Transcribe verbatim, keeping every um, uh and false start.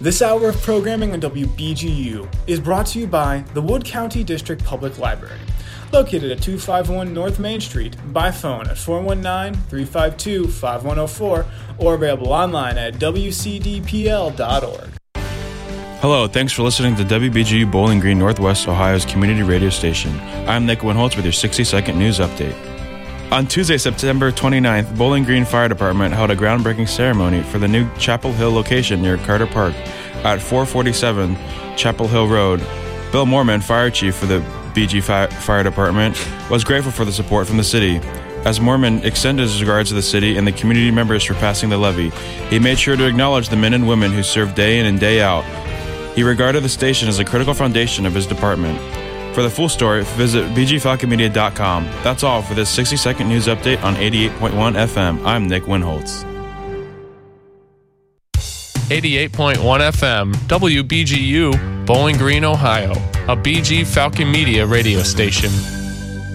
This hour of programming on W B G U is brought to you by the Wood County District Public Library, located at two fifty-one North Main Street, by phone at four one nine, three five two, five one zero four, or available online at w c d p l dot org. Hello, thanks for listening to W B G U Bowling Green, Northwest Ohio's community radio station. I'm Nick Winholtz with your sixty-second news update. On Tuesday, September twenty-ninth, Bowling Green Fire Department held a groundbreaking ceremony for the new Chapel Hill location near Carter Park at four forty-seven Chapel Hill Road. Bill Moorman, Fire Chief for the B G Fire Department, was grateful for the support from the city. As Moorman extended his regards to the city and the community members for passing the levy, he made sure to acknowledge the men and women who serve day in and day out. He regarded the station as a critical foundation of his department. For the full story, visit b g falcon media dot com. That's all for this sixty-second news update on eighty-eight point one F M. I'm Nick Winholtz. eighty-eight point one F M, W B G U, Bowling Green, Ohio, a B G Falcon Media radio station.